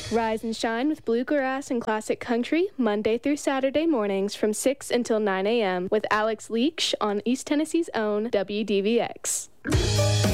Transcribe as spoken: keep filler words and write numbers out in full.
Rise and shine with bluegrass and classic country, Monday through Saturday mornings from six until nine a.m. with Alex Leach on East Tennessee's own W D V X.